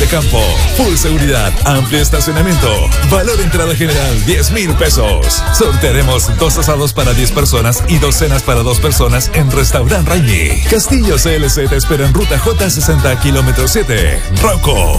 de campo, full seguridad, amplio estacionamiento, valor entrada general 10,000 pesos. Sortearemos 2 asados para 10 personas y 2 cenas para 2 personas en Restaurant Raimi. Castillo CLC te espera en Ruta J60, kilómetro 7. Rocco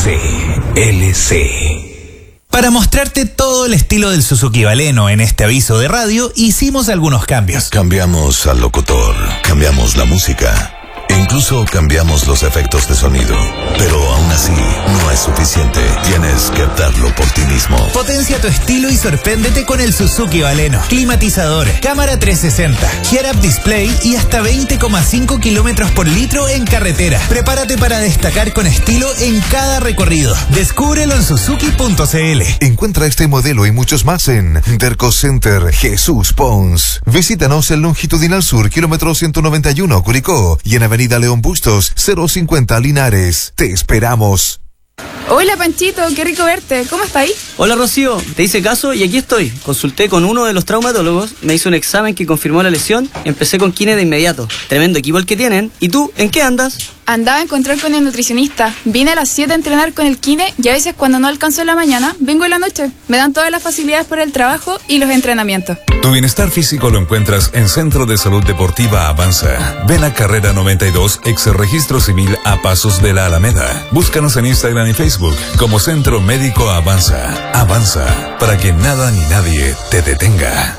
CLC. Para mostrarte todo el estilo del Suzuki Baleno en este aviso de radio, hicimos algunos cambios. Cambiamos al locutor, cambiamos la música, e incluso cambiamos los efectos de sonido. Pero aún así, no es suficiente. Tienes que darlo por ti mismo. Potencia tu estilo y sorpréndete con el Suzuki Baleno. Climatizador, cámara 360, head-up display y hasta 20,5 kilómetros por litro en carretera. Prepárate para destacar con estilo en cada recorrido. Descúbrelo en suzuki.cl. Encuentra este modelo y muchos más en Derco Center Jesús Pons. Visítanos en Longitudinal Sur, kilómetro 191, Curicó, y en Avenida León Bustos, 050 Linares. Te esperamos. Hola Panchito, qué rico verte. ¿Cómo estás ahí? Hola Rocío, te hice caso y aquí estoy. Consulté con uno de los traumatólogos, me hizo un examen que confirmó la lesión, empecé con kine de inmediato. Tremendo equipo el que tienen. ¿Y tú, en qué andas? Andaba a encontrar con el nutricionista. Vine a las 7 a entrenar con el kine y a veces cuando no alcanzo en la mañana, vengo en la noche. Me dan todas las facilidades para el trabajo y los entrenamientos. Tu bienestar físico lo encuentras en Centro de Salud Deportiva Avanza. Ven a Carrera 92, ex Registro Civil a Pasos de la Alameda. Búscanos en Instagram y Facebook como Centro Médico Avanza. Avanza, para que nada ni nadie te detenga.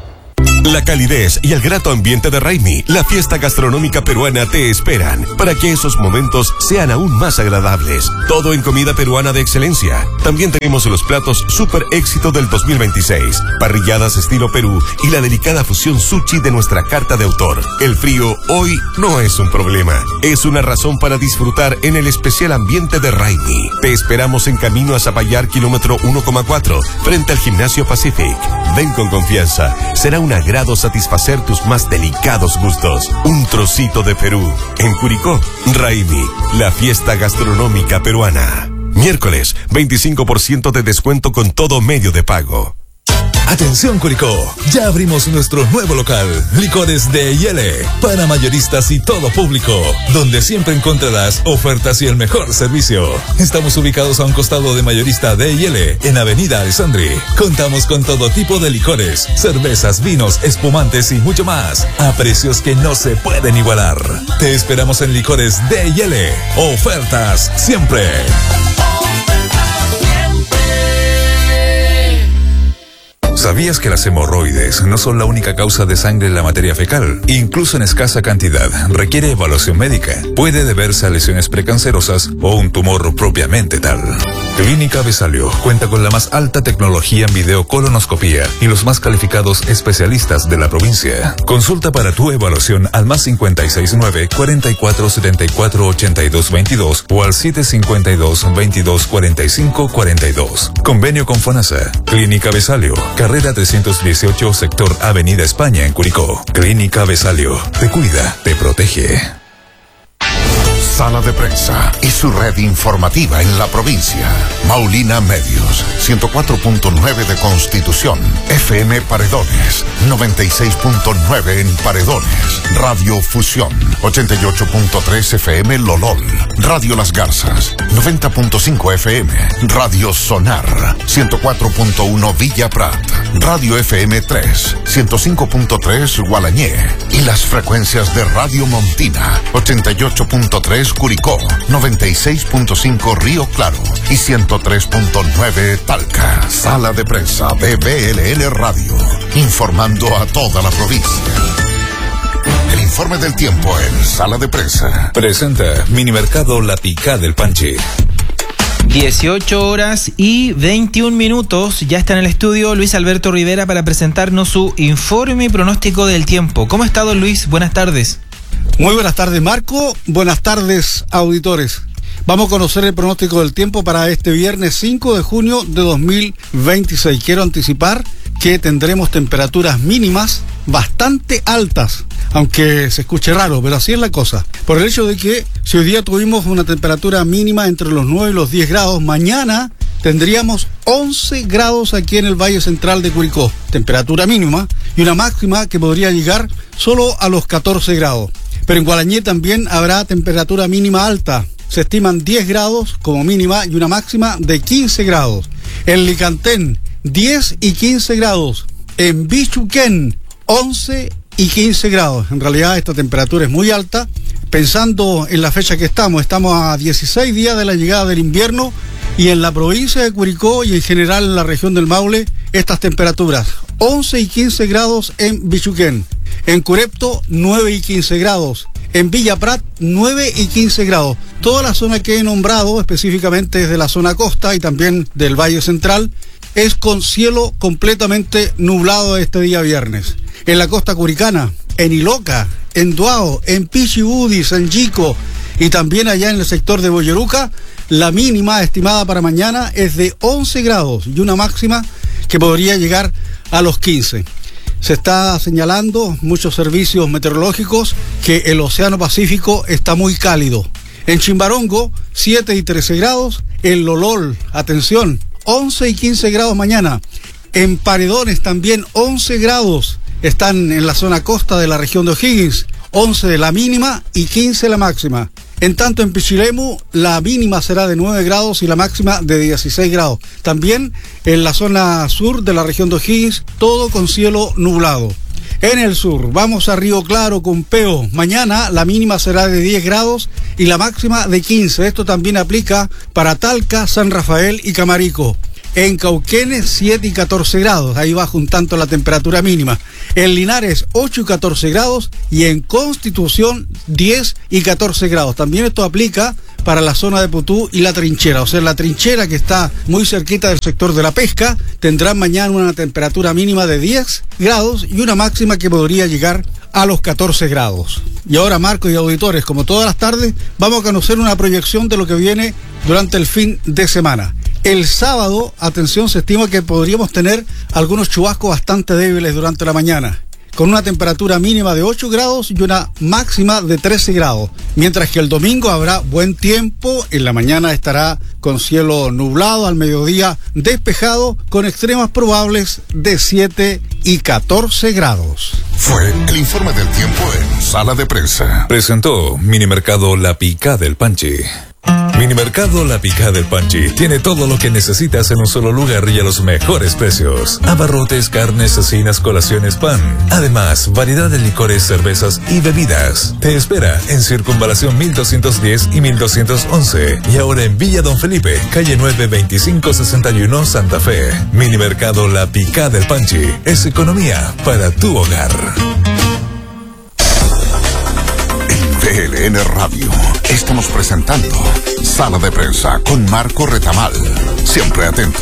La calidez y el grato ambiente de Raimi, la fiesta gastronómica peruana te esperan para que esos momentos sean aún más agradables. Todo en comida peruana de excelencia. También tenemos los platos super éxito del 2026, parrilladas estilo Perú y la delicada fusión sushi de nuestra carta de autor. El frío hoy no es un problema, es una razón para disfrutar en el especial ambiente de Raimi. Te esperamos en camino a Zapallar, kilómetro 1,4, frente al Gimnasio Pacific. Ven con confianza, será un agrado satisfacer tus más delicados gustos. Un trocito de Perú. En Curicó, Raimi, la fiesta gastronómica peruana. Miércoles, 25% de descuento con todo medio de pago. Atención Curicó, ya abrimos nuestro nuevo local, Licores de Yele, para mayoristas y todo público, donde siempre encontrarás ofertas y el mejor servicio. Estamos ubicados a un costado de Mayorista de Yele, en Avenida Alessandri. Contamos con todo tipo de licores, cervezas, vinos, espumantes y mucho más, a precios que no se pueden igualar. Te esperamos en Licores de Yele. Ofertas siempre. ¿Sabías que las hemorroides no son la única causa de sangre en la materia fecal? Incluso en escasa cantidad, requiere evaluación médica. Puede deberse a lesiones precancerosas o un tumor propiamente tal. Clínica Besalio cuenta con la más alta tecnología en videocolonoscopía y los más calificados especialistas de la provincia. Consulta para tu evaluación al +569 4474 8222 o al 752 22 45 42. Convenio con FONASA. Clínica Besalio, carrera 318, sector Avenida España en Curicó. Clínica Besalio, te cuida, te protege. Sala de Prensa y su red informativa en la provincia. Maulina Medios, 104.9 de Constitución, FM Paredones, 96.9 en Paredones, Radio Fusión, 88.3 FM Lolol, Radio Las Garzas, 90.5 FM, Radio Sonar, 104.1 Villa Prat, Radio FM 3, 105.3 Gualañé y las frecuencias de Radio Montina, 88.3 Curicó, 96.5 Río Claro y 103.9 Talca. Sala de Prensa de BLN Radio, informando a toda la provincia. El informe del tiempo en Sala de Prensa. Presenta Minimercado La Picá del Panche. 18 horas y 21 minutos. Ya está en el estudio Luis Alberto Rivera para presentarnos su informe y pronóstico del tiempo. ¿Cómo está, don Luis? Buenas tardes. Muy buenas tardes, Marco. Buenas tardes, auditores. Vamos a conocer el pronóstico del tiempo para este viernes 5 de junio de 2026. Quiero anticipar que tendremos temperaturas mínimas bastante altas, aunque se escuche raro, pero así es la cosa. Por el hecho de que si hoy día tuvimos una temperatura mínima entre los 9 y los 10 grados, mañana tendríamos 11 grados aquí en el Valle Central de Curicó, temperatura mínima, y una máxima que podría llegar solo a los 14 grados. Pero en Gualañé también habrá temperatura mínima alta, se estiman 10 grados como mínima y una máxima de 15 grados. En Licantén, 10 y 15 grados. En Bichuquén, 11 y 15 grados. En realidad esta temperatura es muy alta. Pensando en la fecha que estamos a 16 días de la llegada del invierno y en la provincia de Curicó y en general en la región del Maule, estas temperaturas, 11 y 15 grados en Bichuquén. En Curepto, 9 y 15 grados. En Villa Prat, 9 y 15 grados. Toda la zona que he nombrado, específicamente desde la zona costa y también del Valle Central, es con cielo completamente nublado este día viernes. En la costa curicana, en Iloca, en Duao, en Pichibudis, en Yico y también allá en el sector de Boyeruca, la mínima estimada para mañana es de 11 grados y una máxima que podría llegar a los 15. Se está señalando muchos servicios meteorológicos que el Océano Pacífico está muy cálido. En Chimbarongo, 7 y 13 grados. En Lolol, atención, 11 y 15 grados mañana. En Paredones también 11 grados. Están en la zona costa de la región de O'Higgins, 11 de la mínima y 15 la máxima. En tanto en Pichilemu, la mínima será de 9 grados y la máxima de 16 grados. También en la zona sur de la región de O'Higgins, todo con cielo nublado. En el sur, vamos a Río Claro con Peo. Mañana la mínima será de 10 grados y la máxima de 15. Esto también aplica para Talca, San Rafael y Camarico. En Cauquenes, 7 y 14 grados, ahí baja un tanto la temperatura mínima. En Linares, 8 y 14 grados y en Constitución, 10 y 14 grados. También esto aplica para la zona de Putú y la Trinchera. O sea, la Trinchera, que está muy cerquita del sector de la pesca, tendrá mañana una temperatura mínima de 10 grados y una máxima que podría llegar a los 14 grados. Y ahora, Marco y auditores, como todas las tardes, vamos a conocer una proyección de lo que viene durante el fin de semana. El sábado, atención, se estima que podríamos tener algunos chubascos bastante débiles durante la mañana, con una temperatura mínima de 8 grados y una máxima de 13 grados. Mientras que el domingo habrá buen tiempo, en la mañana estará con cielo nublado, al mediodía despejado, con extremas probables de 7 y 14 grados. Fue el informe del tiempo en Sala de Prensa. Presentó Minimercado La Picá del Panchi. Minimercado La Picá del Panchi tiene todo lo que necesitas en un solo lugar y a los mejores precios. Abarrotes, carnes, cecinas, colaciones, pan. Además, variedad de licores, cervezas y bebidas. Te espera en Circunvalación 1210 y 1211. Y ahora en Villa Don Felipe, calle 9, 2561, Santa Fe. Minimercado La Picá del Panchi es economía para tu hogar. DLN Radio. Estamos presentando Sala de Prensa con Marco Retamal. Siempre atentos.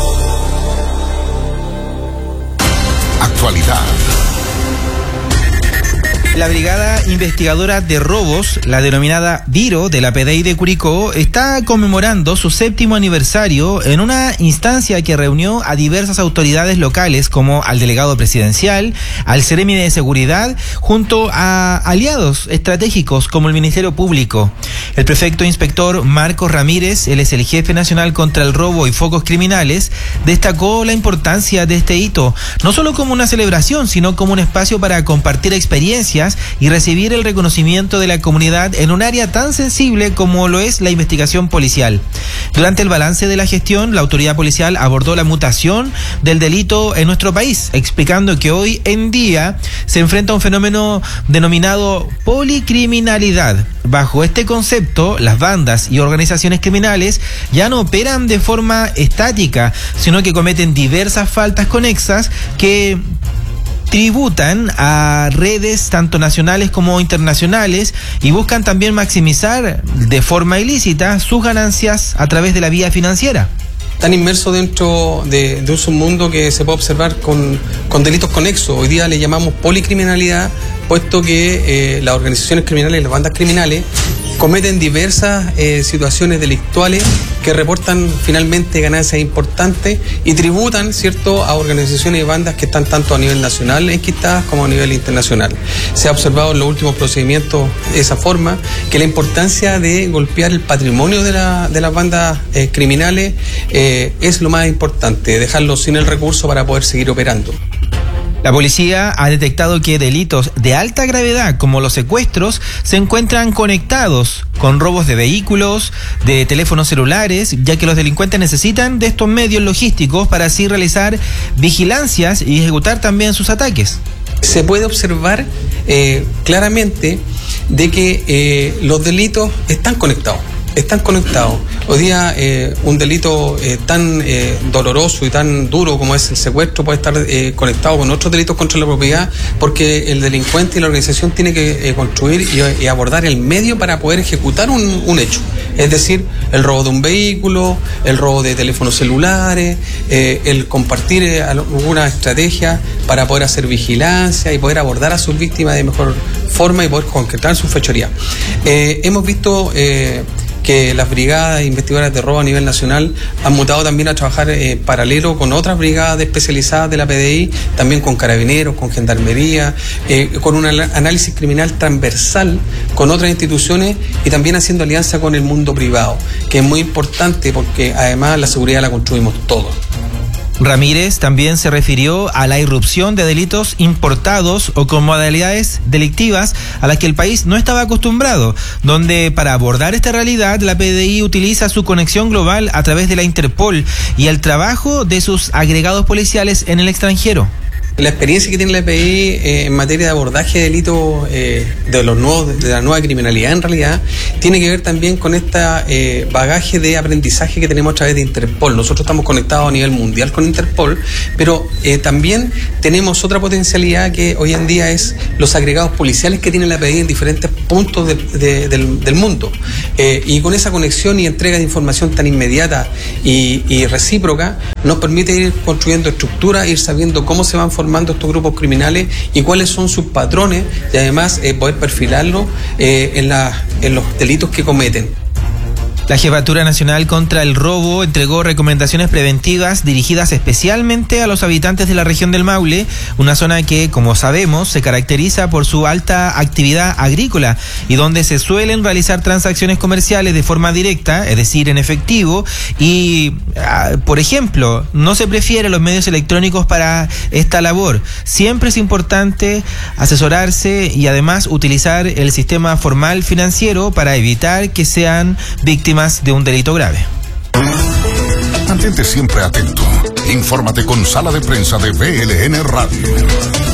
Actualidad. La Brigada Investigadora de Robos, la denominada BIRO de la PDI de Curicó, está conmemorando su 7º aniversario en una instancia que reunió a diversas autoridades locales como al delegado presidencial, al Seremi de Seguridad, junto a aliados estratégicos como el Ministerio Público. El prefecto inspector Marcos Ramírez, él es el jefe nacional contra el robo y focos criminales, destacó la importancia de este hito, no solo como una celebración, sino como un espacio para compartir experiencias y recibir el reconocimiento de la comunidad en un área tan sensible como lo es la investigación policial. Durante el balance de la gestión, la autoridad policial abordó la mutación del delito en nuestro país, explicando que hoy en día se enfrenta a un fenómeno denominado policriminalidad. Bajo este concepto, las bandas y organizaciones criminales ya no operan de forma estática, sino que cometen diversas faltas conexas que tributan a redes tanto nacionales como internacionales y buscan también maximizar de forma ilícita sus ganancias a través de la vía financiera. Tan inmerso dentro de un submundo que se puede observar con delitos conexos. Hoy día le llamamos policriminalidad, puesto que las organizaciones criminales y las bandas criminales cometen diversas situaciones delictuales que reportan finalmente ganancias importantes y tributan, ¿cierto?, a organizaciones y bandas que están tanto a nivel nacional enquistadas como a nivel internacional. Se ha observado en los últimos procedimientos de esa forma que la importancia de golpear el patrimonio de las bandas criminales es lo más importante, dejarlos sin el recurso para poder seguir operando. La policía ha detectado que delitos de alta gravedad, como los secuestros, se encuentran conectados con robos de vehículos, de teléfonos celulares, ya que los delincuentes necesitan de estos medios logísticos para así realizar vigilancias y ejecutar también sus ataques. Se puede observar claramente de que los delitos están conectados. Hoy día un delito tan doloroso y tan duro como es el secuestro puede estar conectado con otros delitos contra la propiedad, porque el delincuente y la organización tiene que construir y abordar el medio para poder ejecutar un hecho. Es decir, el robo de un vehículo, el robo de teléfonos celulares, el compartir alguna estrategia para poder hacer vigilancia y poder abordar a sus víctimas de mejor forma y poder concretar su fechoría. Hemos visto que las brigadas investigadoras de robo a nivel nacional han mutado también a trabajar paralelo con otras brigadas especializadas de la PDI, también con carabineros, con gendarmería, con un análisis criminal transversal con otras instituciones y también haciendo alianza con el mundo privado, que es muy importante porque además la seguridad la construimos todos. Ramírez también se refirió a la irrupción de delitos importados o con modalidades delictivas a las que el país no estaba acostumbrado, donde para abordar esta realidad la PDI utiliza su conexión global a través de la Interpol y el trabajo de sus agregados policiales en el extranjero. La experiencia que tiene la PDI en materia de abordaje de delitos de la nueva criminalidad en realidad tiene que ver también con este bagaje de aprendizaje que tenemos a través de Interpol. Nosotros estamos conectados a nivel mundial con Interpol, pero también tenemos otra potencialidad que hoy en día es los agregados policiales que tiene la PDI en diferentes puntos del mundo. Y con esa conexión y entrega de información tan inmediata y recíproca nos permite ir construyendo estructuras, ir sabiendo cómo se van formando estos grupos criminales y cuáles son sus patrones y además poder perfilarlos en los delitos que cometen. La Jefatura Nacional contra el Robo entregó recomendaciones preventivas dirigidas especialmente a los habitantes de la región del Maule, una zona que, como sabemos, se caracteriza por su alta actividad agrícola y donde se suelen realizar transacciones comerciales de forma directa, es decir, en efectivo, y, por ejemplo, no se prefiere los medios electrónicos para esta labor. Siempre es importante asesorarse y además utilizar el sistema formal financiero para evitar que sean víctimas de un delito grave. Mantente siempre atento. Infórmate con Sala de Prensa de BLN Radio.